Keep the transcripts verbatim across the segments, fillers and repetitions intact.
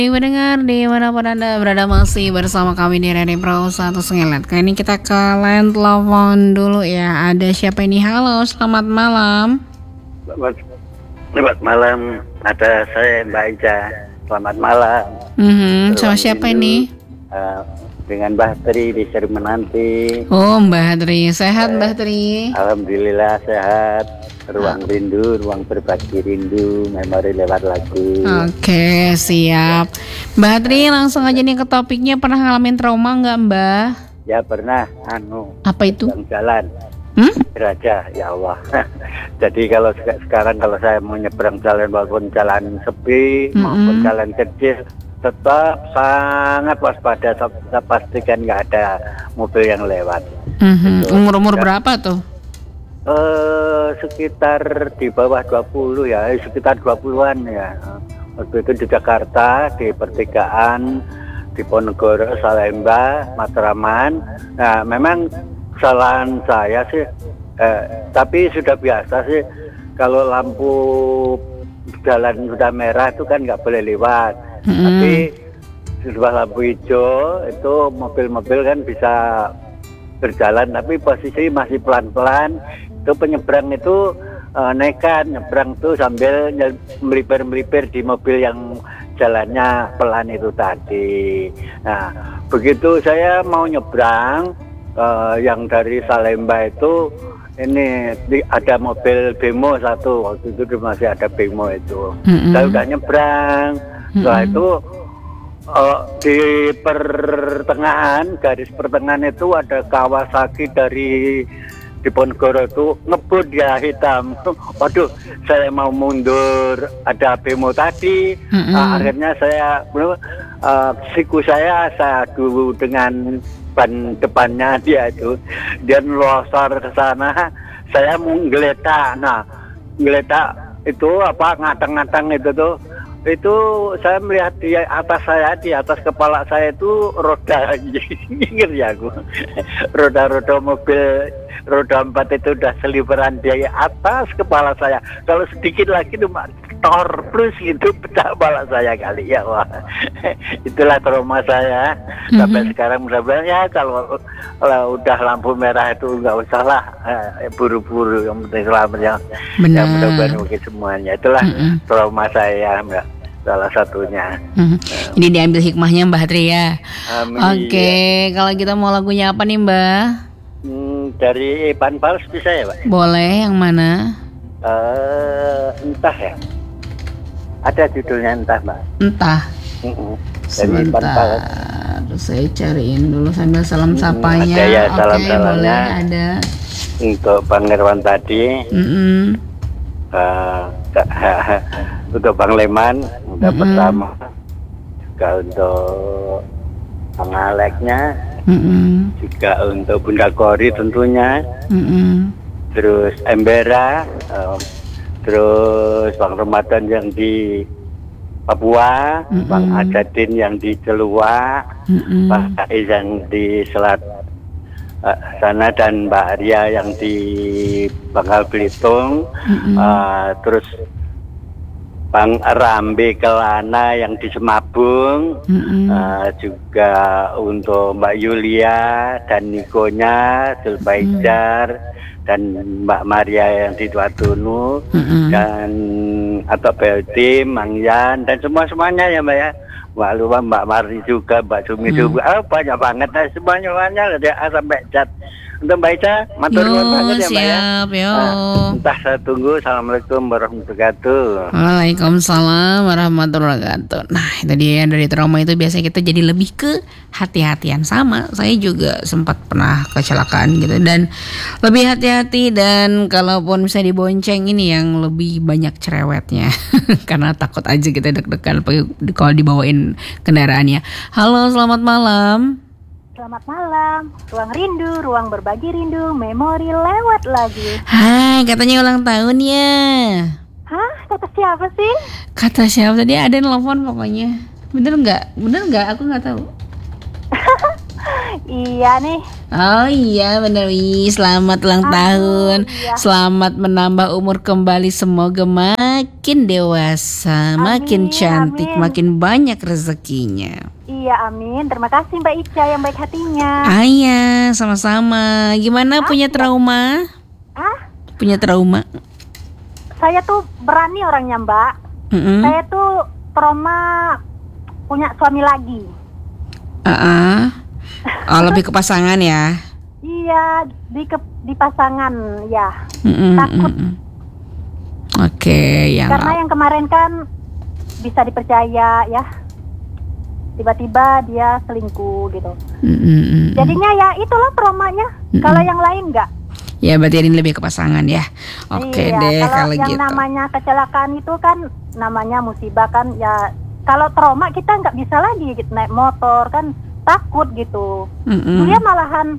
Mendengar di manapun Anda berada masih bersama kami di Radio Pro satu Sengelet. Kali ini kita ke line telepon dulu ya. Ada siapa ini? Halo, selamat malam. Selamat, selamat malam. Ada saya Mbak Ica. Selamat malam. Mm-hmm. Sama siapa ini? Uh, dengan Mbah Tri di Sermenanti. Oh, Mbah Tri. Sehat Mbah Tri? Alhamdulillah sehat. Ruang rindu, ruang berbagi rindu, memori lewat lagu. Oke, siap. Mbah Tri, langsung aja nih ke topiknya. Pernah ngalamin trauma nggak Mbah? Ya pernah. Anu. Apa itu? Jalan. Hmm? Raja, ya Allah. Jadi kalau sekarang kalau saya mau nyebrang jalan walaupun jalan sepi, mm-hmm. maupun jalan kecil, tetap sangat waspada. Saya pastikan nggak ada mobil yang lewat. Mm-hmm. Umur-umur berapa tuh? Uh, sekitar di bawah dua puluh ya, sekitar dua puluhan ya. Waktu itu di Jakarta, di pertigaan, di Ponegoro, Salemba, Matraman. Nah, memang kesalahan saya sih, eh, tapi sudah biasa sih, kalau lampu jalan sudah merah itu kan nggak boleh lewat. Mm-hmm. Tapi sudah lampu hijau, itu mobil-mobil kan bisa berjalan, tapi posisi masih pelan-pelan. Itu penyeberang itu uh, nekat nyebrang tuh sambil melipir-melipir di mobil yang jalannya pelan itu tadi. Nah, begitu saya mau nyebrang uh, yang dari Salemba itu, ini di, ada mobil bemo satu, waktu itu masih ada bemo itu. Mm-hmm. Saya udah nyebrang. Setelah mm-hmm. itu uh, di pertengahan, garis pertengahan itu ada Kawasaki dari di Ponegoro itu ngebut dia hitam. Waduh, saya mau mundur, ada bemo tadi. Mm-hmm. uh, akhirnya saya uh, siku saya saya adu dengan ban depannya dia itu, dia losor ke sana. Saya mau ngeletak, nah ngeletak itu apa ngatang-ngatang itu tuh, itu saya melihat di atas saya, di atas kepala saya itu roda, ingat ya aku, roda-roda mobil roda empat itu udah seliweran di atas kepala saya. Kalau sedikit lagi tuh tor plus gitu pecah kepala saya kali ya. Wah, itulah trauma saya. Mm-hmm. Sampai sekarang mudah-mudahan ya kalau, kalau udah lampu merah itu nggak usah lah eh, buru-buru, yang penting selamat ya. Yang mudah-mudahan mungkin semuanya. Itulah mm-hmm. trauma saya Mbak, salah satunya. Mm-hmm. uh, Ini diambil hikmahnya Mbah Tri ya. Oke, okay. Kalau kita mau lagunya apa nih Mbah? Hmm, dari Ivan Fals bisa ya Pak? Boleh, yang mana? Uh, entah ya. Ada judulnya entah Mbak. Entah. Uh-uh. Sebentar, saya cariin dulu sambil salam sapanya. Ada ya, Oke, salam-salamnya. Boleh, ada. Untuk Bang Nirwan tadi. Mm-hmm. Uh, untuk Bang Leman udah mm-hmm. pertama. Juga untuk Bang Aleknya. Mm-hmm. Juga untuk Bunda Kori tentunya. Mm-hmm. Terus Embera. Uh, terus Bang Ramadan yang di Papua, mm-hmm. Bang Adadin yang di Celua, mm-hmm. Pak Aiz yang di Selat uh, sana, dan Mbak Arya yang di Bangka Belitung, mm-hmm. uh, terus Bang Rambe Kelana yang di Semabung, mm-hmm. uh, juga untuk Mbak Yulia dan Nikonya, Zulbaijar, mm-hmm. dan Mbak Maria yang di Tuatunu, mm-hmm. dan atau B L T, Mang Yan, dan semua-semuanya ya Mbak ya. Mbak Lupa, Mbak Mari juga, Mbak Sumi hmm. juga, oh, banyak banget, nah, semuanya-semuanya dari A sampai Z. Untuk Mbak Ica, matur nuwun banget ya Mbak siap, ya. Nah, entah saya tunggu. Assalamualaikum warahmatullahi wabarakatuh. Waalaikumsalam warahmatullahi wabarakatuh. Nah, itu dia, dari trauma itu biasanya kita jadi lebih ke hati-hatian. Sama, saya juga sempat pernah kecelakaan gitu, dan lebih hati-hati, dan kalaupun bisa dibonceng ini yang lebih banyak cerewetnya. Karena takut aja kita deg-degan kalau dibawain kendaraannya. Halo, selamat malam. Selamat malam, ruang rindu, ruang berbagi rindu, memori lewat lagi. Hai, katanya ulang tahun ya. Hah? Kata siapa sih? Kata siapa tadi, ada yang nelfon pokoknya. Bener nggak? Bener nggak? Aku nggak tahu. Iya nih. Oh iya benar, wih, selamat ulang Aduh, tahun. iya. Selamat menambah umur kembali, semoga makin dewasa, makin Amin, cantik, amin. makin banyak rezekinya. Iya, amin. Terima kasih Mbak Ica yang baik hatinya. Ayah, sama-sama. Gimana, punya trauma? Ah, Punya trauma? saya tuh berani orangnya Mbak. Mm-mm. Saya tuh trauma punya suami lagi. Uh-uh. Oh, lebih ke pasangan ya? Iya, di ke, di pasangan ya. Mm-mm, Takut. mm-mm. Oke, yang Karena yang kemarin kan bisa dipercaya ya. Tiba-tiba dia selingkuh gitu. Mm-mm, mm-mm. Jadinya ya itulah traumanya. Mm-mm. Kalau yang lain enggak. Ya berarti ini lebih ke pasangan ya. Oke Iya, deh kalau kalau yang gitu. namanya kecelakaan itu kan namanya musibah kan ya. Kalau trauma kita nggak bisa lagi gitu, naik motor kan takut gitu. Mm-mm. Dia malahan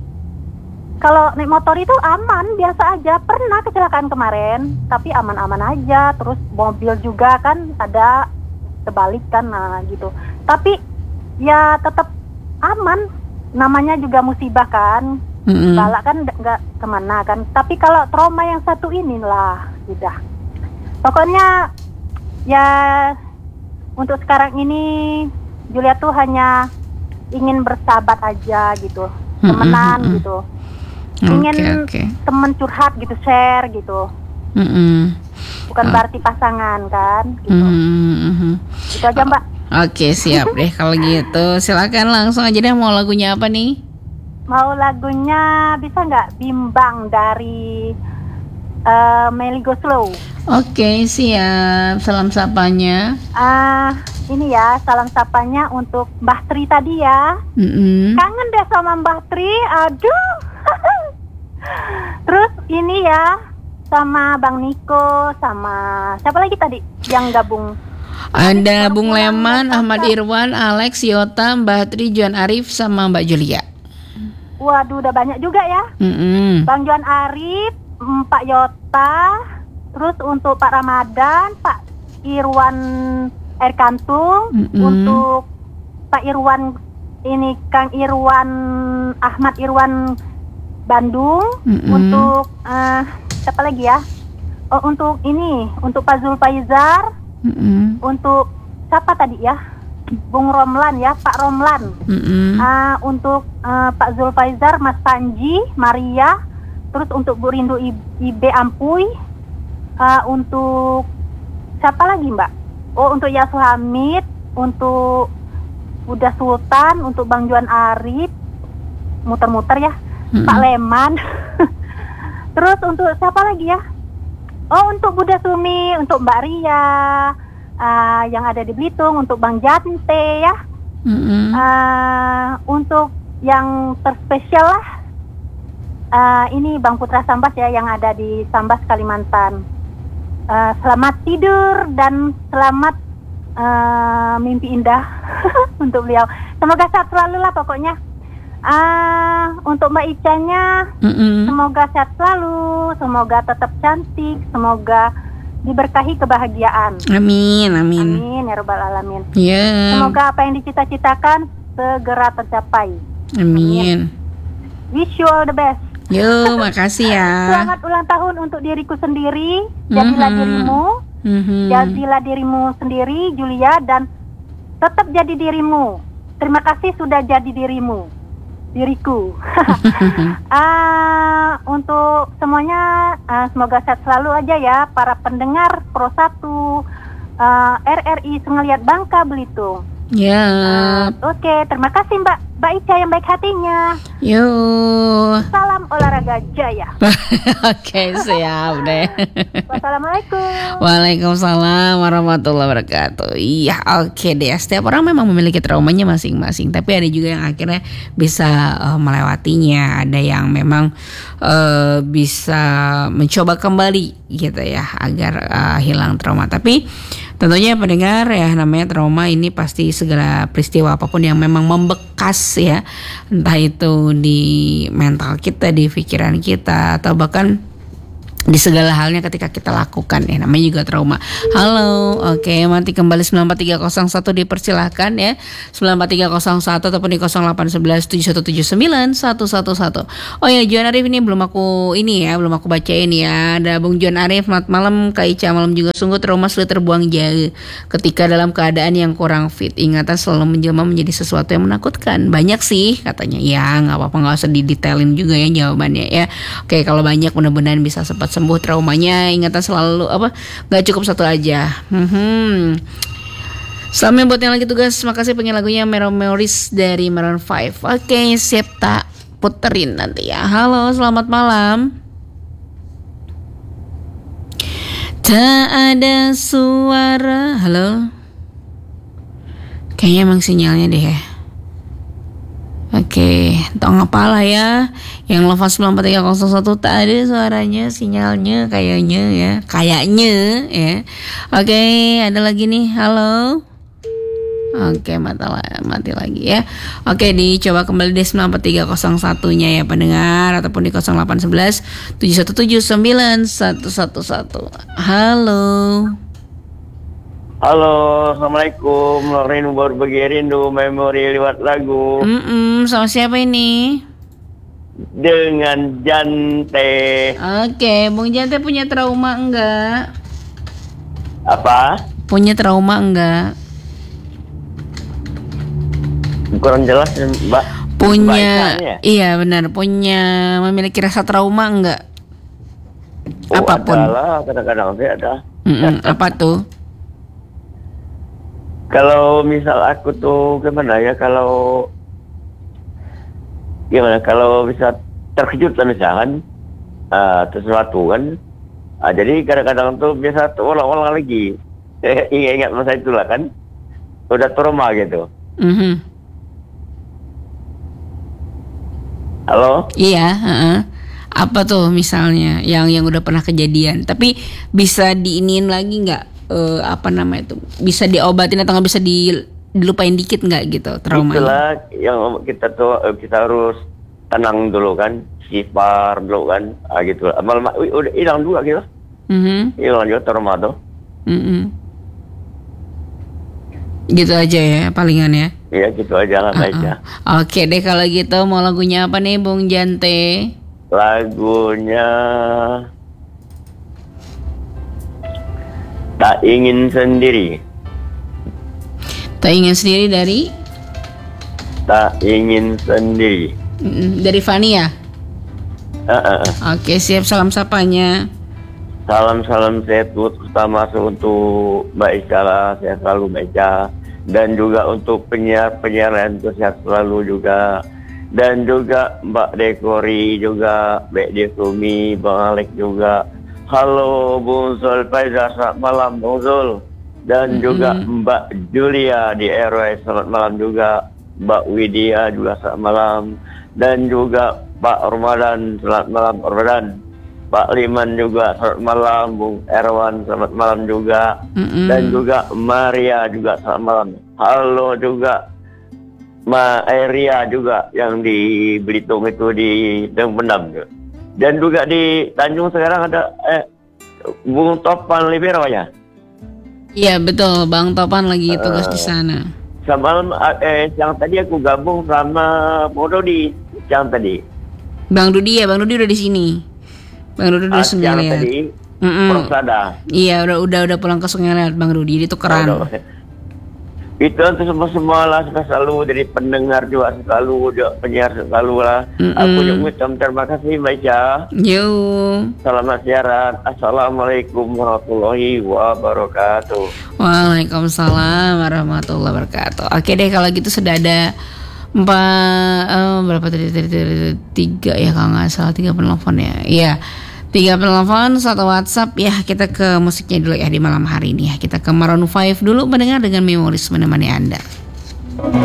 kalau naik motor itu aman, biasa aja. Pernah kecelakaan kemarin, tapi aman-aman aja. Terus mobil juga kan ada kebalik kan, nah gitu. Tapi ya tetap aman. Namanya juga musibah kan. Mm-mm. Balak kan nggak kemana kan. Tapi kalau trauma yang satu ini lah, sudah. Pokoknya ya untuk sekarang ini Julia tuh hanya ingin bersahabat aja gitu, temenan Mm-mm. gitu. Ingin Oke, oke. temen curhat gitu, share gitu. Mm-mm. Bukan Oh. berarti pasangan kan gitu. Mm-mm. Itu aja Mbak. Oke, siap deh kalau gitu. Silakan langsung aja deh, mau lagunya apa nih? Mau lagunya bisa nggak Bimbang dari uh, Melly Goeslaw. Oke, siap. Salam sapanya. Ah, ini ya salam sapanya untuk Mbah Tri tadi ya. Mm-mm. Kangen deh sama Mbah Tri, aduh. Terus ini ya sama Bang Niko, sama siapa lagi tadi yang gabung? Ada Bung Leman, Ahmad Irwan, Alex, Yota, Mbak Tri, Juan Arif, sama Mbak Julia. Waduh, udah banyak juga ya. Mm-mm. Bang Juan Arif, mm, Pak Yota, terus untuk Pak Ramadan, Pak Irwan Air Kantung, Mm-mm. untuk Pak Irwan ini Kang Irwan Ahmad Irwan Bandung, Mm-mm. untuk eh, siapa lagi ya? Oh, untuk ini, untuk Pak Zulfaizar, Mm-mm. untuk siapa tadi ya? Bung Romlan ya, Pak Romlan. Mm-mm. Ah, untuk eh, Pak Zulfaizar, Mas Panji, Maria, terus untuk Bu Rindu I- Ibe Ampuy, ah, untuk siapa lagi Mbak? Oh, untuk Yasu Hamid, untuk Buddha Sultan, untuk Bang Juan Arif, muter-muter ya, Mm-mm. Pak Leman. Terus untuk siapa lagi ya? Oh, untuk Buddha Sumi, untuk Mbak Ria, ah, yang ada di Belitung, untuk Bang Jante ya. Mm-mm. Uh, untuk yang terspesial lah, uh, ini Bang Putra Sambas ya yang ada di Sambas Kalimantan. Uh, selamat tidur dan selamat uh, mimpi indah untuk beliau. Semoga sehat selalu lah pokoknya. Uh, untuk Mbak Icanya, Mm-mm. semoga sehat selalu, semoga tetap cantik, semoga diberkahi kebahagiaan. Amin, amin. Amin ya Rabbal Alamin. Ya, Semoga apa yang dicita-citakan segera tercapai. amin. Wish you all the best. Yo, makasih ya. Selamat ulang tahun untuk diriku sendiri. Jadilah Mhm. dirimu. Mhm. Jadilah dirimu sendiri, Julia, dan tetap jadi dirimu. Terima kasih sudah jadi dirimu. Diriku. Ah, untuk semuanya ah, semoga sehat selalu aja ya para pendengar Pro satu ah, R R I Sengeliat Bangka Belitung. Ya, Ah, Oke, terima kasih Mbak Mbak Ica yang baik hatinya. yo. Salam olahraga jaya. Oke, siap deh. Wassalamualaikum. Waalaikumsalam warahmatullahi wabarakatuh. Iya, oke deh. Setiap orang memang memiliki traumanya masing-masing, tapi ada juga yang akhirnya bisa eh, melewatinya. Ada yang memang eh, bisa mencoba kembali gitu ya agar eh, hilang trauma. Tapi tentunya pendengar ya, namanya trauma ini pasti segala peristiwa apapun yang memang membekas ya, entah itu di mental kita, di pikiran kita, atau bahkan di segala halnya ketika kita lakukan ya, namanya juga trauma. Halo, oke, mati kembali sembilan empat tiga nol satu dipersilahkan ya, sembilan empat tiga nol satu ataupun di nol delapan satu satu tujuh satu tujuh sembilan satu satu satu. Oh ya, John Arif ini belum aku ini ya, belum aku bacain ya. Ada Bung John Arif, selamat malam Kak Ica, malam juga. Sungguh trauma sulit terbuang jauh ketika dalam keadaan yang kurang fit. Ingatan selalu menjelma menjadi sesuatu yang menakutkan. Banyak sih katanya. Ya nggak apa-apa, nggak usah didetailin juga ya jawabannya ya. Oke, kalau banyak mudah-mudahan bisa sempat sembuh traumanya. Ingatan selalu apa, nggak cukup satu aja. Hmm. Selamat buat yang lagi tugas. Makasih pengen lagunya Memories dari Maroon five. Oke, siap tak puterin nanti ya. Halo, selamat malam. Tak ada suara. Halo. Kayaknya emang sinyalnya deh ya. Oke, tong apalah ya. Yang Lova sembilan empat tiga nol satu tak ada suaranya, sinyalnya kayaknya ya. Kayaknya ya. Oke, ada lagi nih. Halo. Oke, mati, mati lagi ya. Oke, dicoba kembali di sembilan empat tiga nol satu nya ya pendengar, ataupun di nol delapan satu satu tujuh satu tujuh sembilan satu satu satu. Halo. Halo, Assalamualaikum. Rindu baru bagi rindu memori lewat lagu. Mm-mm, sama siapa ini? Dengan Jante. Oke, Bung Jante punya trauma enggak? Apa? Punya trauma enggak? Kurang jelas, Mbak. Punya, Baiknya. iya benar. Punya memiliki rasa trauma enggak? Oh, Apapun. ada lah, kadang-kadang sih ada. Mm-mm, apa tuh? Kalau misal aku tuh gimana ya, kalau gimana kalau bisa terkejut lah misalkan uh, sesuatu kan, uh, jadi kadang-kadang tuh biasa tuh ulang-ulang lagi. Eh, ingat masa itulah kan, udah trauma gitu. Mm-hmm. Halo? Iya. Uh-uh. Apa tuh misalnya yang yang udah pernah kejadian, tapi bisa diinin lagi nggak? Uh, apa nama itu, bisa diobatin atau nggak bisa di, dilupain dikit nggak gitu traumanya? Itulah yang kita tuh kita harus tenang dulu kan, sifar dulu kan, ah, gitu. Malam udah hilang juga gitu, mm-hmm. hilang juga trauma tuh. Mm-hmm. Gitu aja ya palingan ya. Iya gitu aja lah uh-uh. aja. Oke deh kalau gitu, mau lagunya apa nih Bung Jante? Lagunya Tak Ingin Sendiri. Tak ingin sendiri dari Tak Ingin Sendiri. mm, dari Fani ya. Uh, uh, uh. Oke, siap. Salam sapanya. Salam-salam sehat utama untuk Mbak Ica lah, sehat selalu Mbak Ica. Dan juga untuk penyiar-penyiar yang sehat selalu juga. Dan juga Mbak Dekori juga, Mbak Dekumi, Bang Alek juga. Halo Bung Zul Faiza, selamat malam Bung Zul. Dan mm-hmm. juga Mbak Julia di R W, selamat malam juga. Mbak Widya juga selamat malam. Dan juga Pak Ramadan, selamat malam Pak Ramadan. Pak Liman juga selamat malam. Bung Erwan selamat malam juga. Mm-hmm. Dan juga Maria juga selamat malam. Halo juga Ma Eria juga yang di Belitung itu di Deng Pendam juga. Dan juga di Tanjung sekarang ada eh, Bung Topan Libero ya. Iya betul, Bang Topan lagi tugas uh, di sana. Sama eh yang tadi aku gabung sama Bung Dodi yang tadi. Bang Dudi ya, Bang Dudi udah di sini. Bang Dudi udah Sungai Liat. Yang tadi Persada. Iya udah udah udah pulang ke Sungai Liat Bang Dudi, itu keren. Oh, itu untuk semua semua lah, selalu dari pendengar juga selalu, juga penyiar selalu lah. Mm-mm. Aku juga terima kasih Mbak Ica. Yo. Selamat siaran. Assalamualaikum warahmatullahi wabarakatuh. Waalaikumsalam warahmatullahi wabarakatuh. Oke deh kalau gitu sudah ada empat oh, berapa tadi tadi tiga ya kalau nggak salah, tiga penelpon ya. Iya. Tiga penelpon, satu WhatsApp ya. Kita ke musiknya dulu ya di malam hari ini ya. Kita ke Maroon five dulu mendengar dengan Memories menemani Anda.